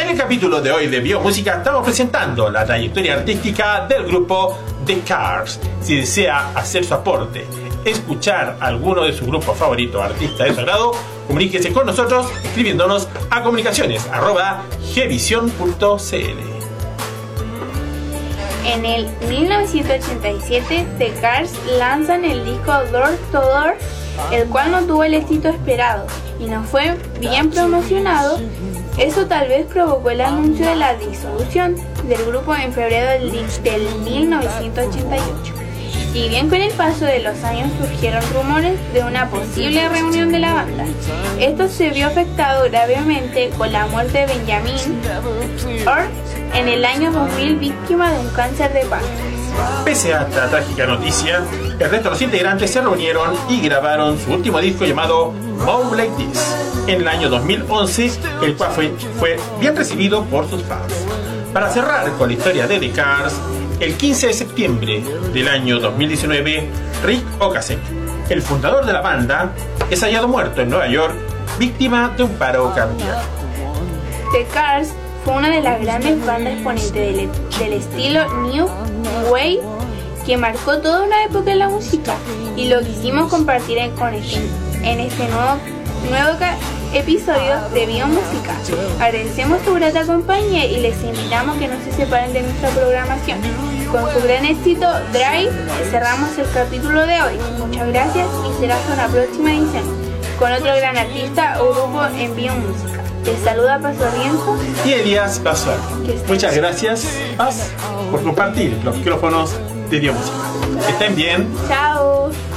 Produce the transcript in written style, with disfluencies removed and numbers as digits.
En el capítulo de hoy de Biomúsica estamos presentando la trayectoria artística del grupo The Cars. Si desea hacer su aporte, escuchar alguno de sus grupos favoritos, artistas de su agrado, comuníquese con nosotros escribiéndonos a comunicaciones@gvision.cl. En el 1987, The Cars lanzan el disco Door to Door, el cual no tuvo el éxito esperado y no fue bien promocionado. Eso tal vez provocó el anuncio de la disolución del grupo en febrero del 1988. Y bien con el paso de los años surgieron rumores de una posible reunión de la banda. Esto se vio afectado gravemente con la muerte de Benjamin Orr en el año 2000, víctima de un cáncer de páncreas. Pese a esta trágica noticia, el resto de los integrantes se reunieron y grabaron su último disco llamado More Like This en el año 2011, el cual fue bien recibido por sus fans. Para cerrar con la historia de The Cars, el 15 de septiembre del año 2019, Rick Ocasek, el fundador de la banda, es hallado muerto en Nueva York, víctima de un paro cardíaco. The Cars fue una de las grandes bandas exponentes del estilo New Wave que marcó toda una época en la música, y lo quisimos compartir en este nuevo episodio de Biomúsica. Agradecemos su grata compañía y les invitamos que no se separen de nuestra programación. Con su gran éxito Drive cerramos el capítulo de hoy. Muchas gracias y será hasta una próxima edición con otro gran artista o grupo en Biomúsica. Les saluda Paz Barrientos y Elías Basual. Muchas gracias, Paz, por compartir los micrófonos de Biomúsica. Estén bien. Chao.